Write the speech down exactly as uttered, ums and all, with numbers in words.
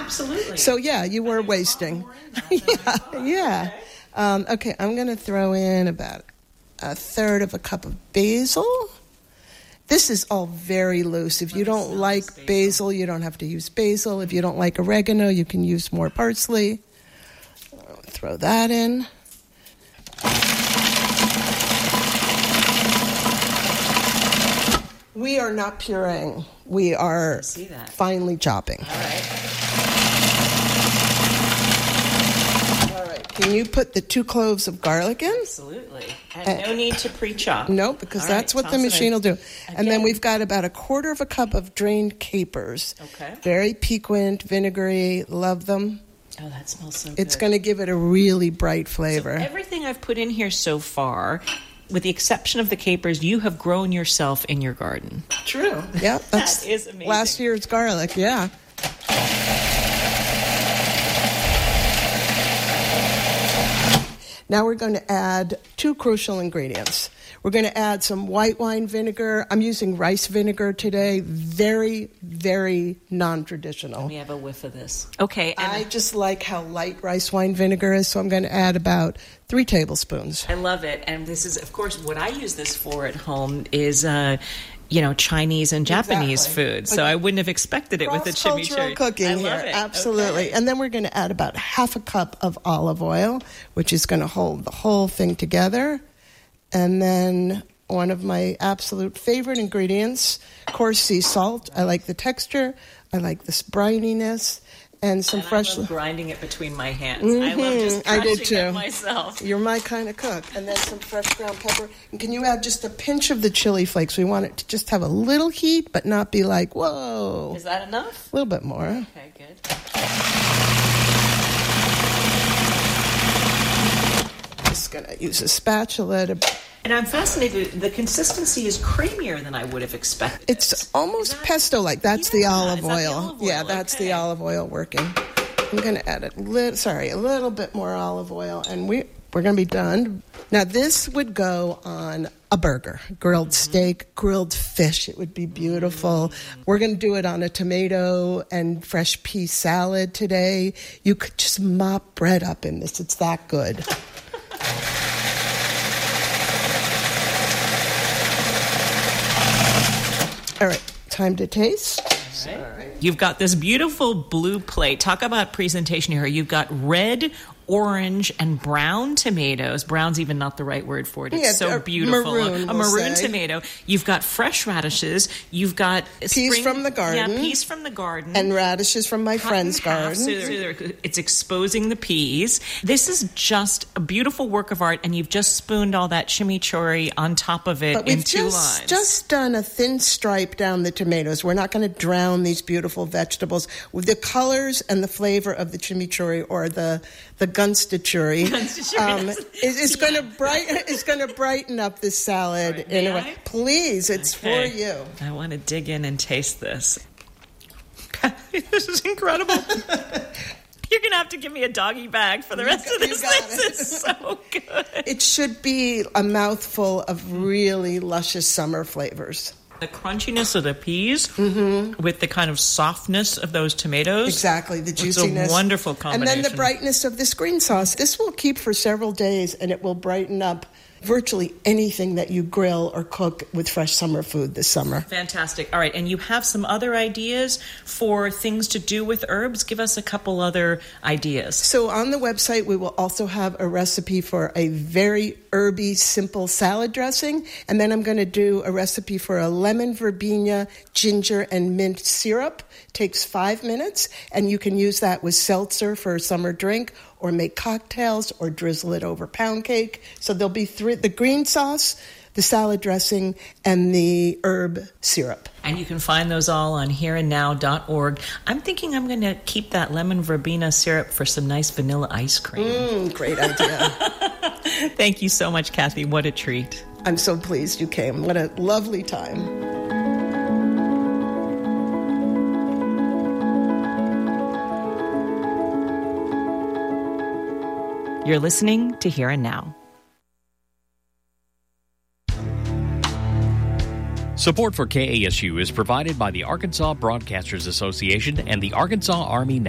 Absolutely. So, yeah, you were wasting. yeah, yeah. Okay, um, okay I'm going to throw in about a third of a cup of basil. This is all very loose. If you don't like basil. basil, you don't have to use basil. If you don't like oregano, you can use more parsley. I'll throw that in. We are not pureeing. We are finely chopping. All right. All right. Can you put the two cloves of garlic in? Absolutely. And, and no need to pre-chop. No, because All that's right, what the machine will do. Again. And then we've got about a quarter of a cup of drained capers. Okay. Very piquant, vinegary. Love them. Oh, that smells so good. It's going to give it a really bright flavor. So everything I've put in here so far, with the exception of the capers, you have grown yourself in your garden. True. Yeah, that's that is amazing. Last year's garlic, yeah. Now we're going to add two crucial ingredients. We're going to add some white wine vinegar. I'm using rice vinegar today. Very, very non-traditional. Let me have a whiff of this. Okay. And I just like how light rice wine vinegar is, so I'm going to add about three tablespoons. I love it. And this is, of course, what I use this for at home is... Uh, you know, Chinese and Japanese exactly. food. So I wouldn't have expected it with the chimichurri. Cross-cultural cooking I here, love it. Absolutely. Okay. And then we're going to add about half a cup of olive oil, which is going to hold the whole thing together. And then one of my absolute favorite ingredients, coarse sea salt. I like the texture. I like this brininess. And some and fresh... I love grinding it between my hands. Mm-hmm. I love just I did crunching too. it myself. You're my kind of cook. And then some fresh ground pepper. And can you add just a pinch of the chili flakes? We want it to just have a little heat, but not be like, whoa. Is that enough? A little bit more. Okay, good. Just going to use a spatula to... And I'm fascinated. The consistency is creamier than I would have expected. It's almost that, pesto-like. That's yeah, the olive is that oil. the olive oil. Yeah, that's okay. the olive oil working. I'm going to add a little, sorry, a little bit more olive oil, and we we're going to be done. Now, this would go on a burger, grilled mm-hmm. steak, grilled fish. It would be beautiful. Mm-hmm. We're going to do it on a tomato and fresh pea salad today. You could just mop bread up in this. It's that good. All right, time to taste. All right. You've got this beautiful blue plate. Talk about presentation here. You've got red, orange, and brown tomatoes. Brown's even not the right word for it. It's yeah, so beautiful. Maroon, a we'll maroon say. Tomato. You've got fresh radishes. You've got peas spring, from the garden. Yeah, peas from the garden. And radishes from my Cut friend's in half, garden. So they're, it's exposing the peas. This is just a beautiful work of art, and you've just spooned all that chimichurri on top of it but in we've two just, lines. just done a thin stripe down the tomatoes. We're not going to drown these beautiful vegetables with the colors and the flavor of the chimichurri or the the gunstachurri. Um, it, it's going to brighten. It's going to brighten up this salad right, in a way. I? Please, it's okay. for you. I want to dig in and taste this. This is incredible. You're going to have to give me a doggy bag for the rest you, of this. This it. is so good. It should be a mouthful of really luscious summer flavors. The crunchiness of the peas mm-hmm. with the kind of softness of those tomatoes. Exactly, the juiciness. It's a wonderful combination. And then the brightness of this green sauce. This will keep for several days, and it will brighten up virtually anything that you grill or cook with fresh summer food this summer. Fantastic. All right, and you have some other ideas for things to do with herbs? Give us a couple other ideas. So on the website, we will also have a recipe for a very herby, simple salad dressing, and then I'm going to do a recipe for a lemon verbena, ginger, and mint syrup. Takes five minutes, and you can use that with seltzer for a summer drink, or make cocktails, or drizzle it over pound cake. So there'll be three: the green sauce, the salad dressing, and the herb syrup. And you can find those all on here and now dot org. I'm thinking I'm going to keep that lemon verbena syrup for some nice vanilla ice cream. Mm, great idea. Thank you so much, Kathy. What a treat. I'm so pleased you came. What a lovely time. You're listening to Here and Now. Support for K A S U is provided by the Arkansas Broadcasters Association and the Arkansas Army